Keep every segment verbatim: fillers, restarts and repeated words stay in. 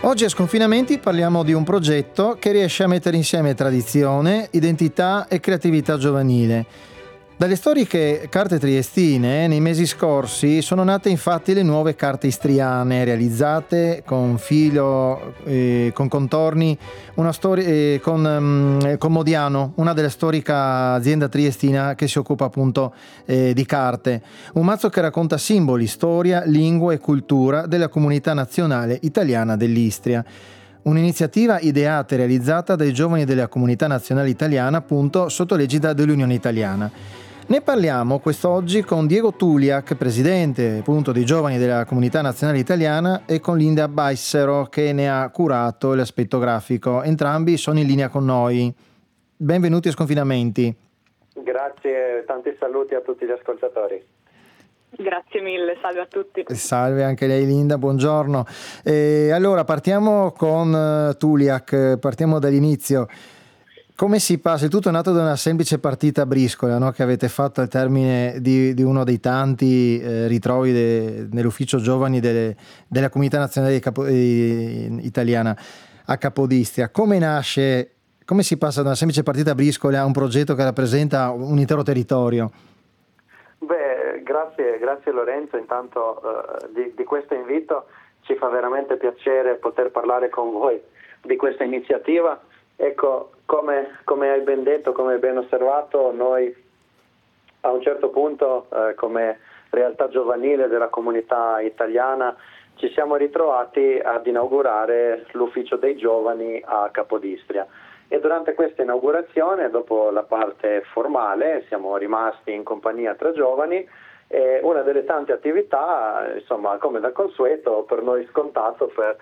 Oggi a Sconfinamenti parliamo di un progetto che riesce a mettere insieme tradizione, identità e creatività giovanile. Dalle storiche carte triestine, nei mesi scorsi sono nate infatti le nuove carte istriane, realizzate con filo, eh, con contorni, una storia, eh, con, um, con Modiano, una delle storica azienda triestina che si occupa appunto eh, di carte. Un mazzo che racconta simboli, storia, lingua e cultura della comunità nazionale italiana dell'Istria. Un'iniziativa ideata e realizzata dai giovani della comunità nazionale italiana, appunto sotto l'egida dell'Unione Italiana. Ne parliamo quest'oggi con Diego Tuliak, presidente appunto dei giovani della comunità nazionale italiana, e con Linda Baissero che ne ha curato l'aspetto grafico. Entrambi sono in linea con noi. Benvenuti a Sconfinamenti. Grazie, tanti saluti a tutti gli ascoltatori. Grazie mille, salve a tutti. Salve anche lei Linda, buongiorno. E allora partiamo con uh, Tuliak, partiamo dall'inizio. Come si passa? Il tutto è nato da una semplice partita a briscola, no? Che avete fatto al termine di, di uno dei tanti eh, ritrovi de, nell'ufficio giovani delle, della comunità nazionale di Capo, eh, italiana a Capodistria. Come nasce, come si passa da una semplice partita a briscola a un progetto che rappresenta un intero territorio? Beh, grazie, grazie Lorenzo, intanto uh, di, di questo invito. Ci fa veramente piacere poter parlare con voi di questa iniziativa. Ecco, come, come hai ben detto, come hai ben osservato, noi a un certo punto eh, come realtà giovanile della comunità italiana ci siamo ritrovati ad inaugurare l'ufficio dei giovani a Capodistria, e durante questa inaugurazione, dopo la parte formale, siamo rimasti in compagnia tra giovani, e una delle tante attività, insomma, come da consueto, per noi scontato, per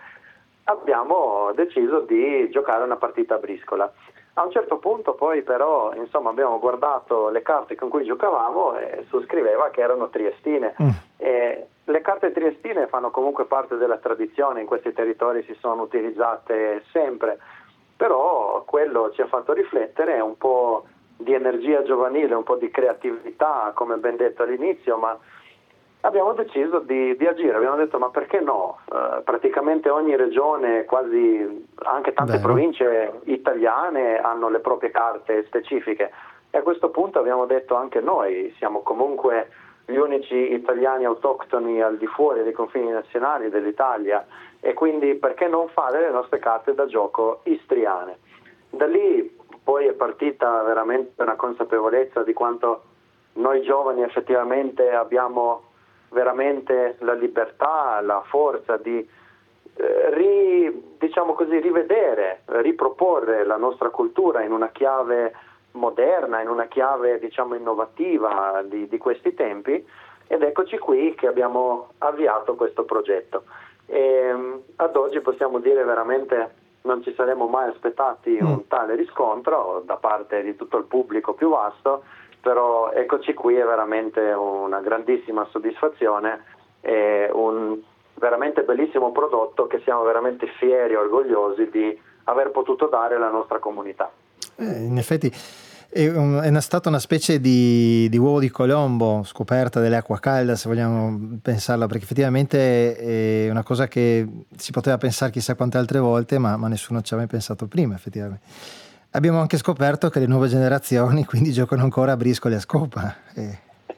abbiamo deciso di giocare una partita a briscola. A un certo punto poi però insomma abbiamo guardato le carte con cui giocavamo e su scriveva che erano triestine. Mm. E le carte triestine fanno comunque parte della tradizione, in questi territori si sono utilizzate sempre, però quello ci ha fatto riflettere un po' di energia giovanile, un po' di creatività, come ben detto all'inizio, ma abbiamo deciso di, di agire, abbiamo detto ma perché no? Uh, praticamente ogni regione, quasi anche tante Beh. province italiane hanno le proprie carte specifiche, e a questo punto abbiamo detto anche noi siamo comunque gli unici italiani autoctoni al di fuori dei confini nazionali dell'Italia, e quindi perché non fare le nostre carte da gioco istriane? Da lì poi è partita veramente una consapevolezza di quanto noi giovani effettivamente abbiamo veramente la libertà, la forza di eh, ri, diciamo così, rivedere, riproporre la nostra cultura in una chiave moderna, in una chiave diciamo innovativa di, di questi tempi, ed eccoci qui che abbiamo avviato questo progetto. E, ad oggi possiamo dire veramente non ci saremmo mai aspettati mm. un tale riscontro da parte di tutto il pubblico più vasto, però eccoci qui, è veramente una grandissima soddisfazione e un veramente bellissimo prodotto che siamo veramente fieri e orgogliosi di aver potuto dare alla nostra comunità. Eh, in effetti è, un, è una, stata una specie di, di uovo di Colombo, scoperta dell'acqua calda, se vogliamo pensarla, perché effettivamente è una cosa che si poteva pensare chissà quante altre volte, ma, ma nessuno ci aveva pensato prima effettivamente. Abbiamo anche scoperto che le nuove generazioni quindi giocano ancora a briscola e a scopa. E...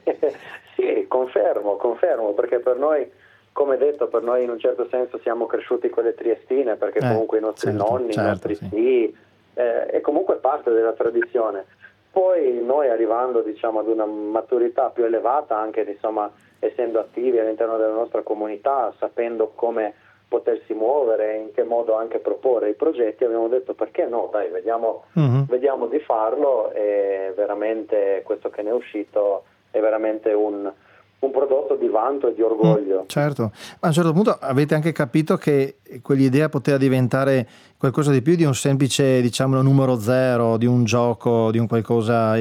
sì, confermo, confermo, perché per noi, come detto, per noi in un certo senso siamo cresciuti con le triestine, perché eh, comunque i nostri certo, nonni, certo, i nostri sì, sì eh, è comunque parte della tradizione. Poi noi arrivando diciamo ad una maturità più elevata, anche insomma essendo attivi all'interno della nostra comunità, sapendo come potersi muovere, in che modo anche proporre i progetti, abbiamo detto perché no, dai, vediamo, uh-huh. vediamo di farlo, e veramente questo che ne è uscito è veramente un, un prodotto di vanto e di orgoglio. Mm, certo, ma a un certo punto avete anche capito che quell'idea poteva diventare qualcosa di più di un semplice, diciamo, numero zero, di un gioco, di un qualcosa